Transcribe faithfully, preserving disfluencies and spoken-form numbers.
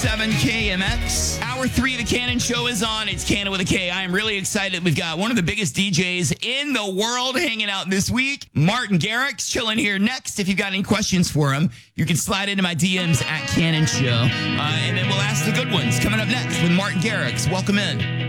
seven K M X. Hour three of the Cannon Show is on. It's Cannon with a K. I am really excited. We've got one of the biggest D Js in the world hanging out this week. Martin Garrix chilling here next. If you've got any questions for him, you can slide into my D Ms at Cannon Show. Uh, and then we'll ask the good ones coming up next with Martin Garrix. Welcome in.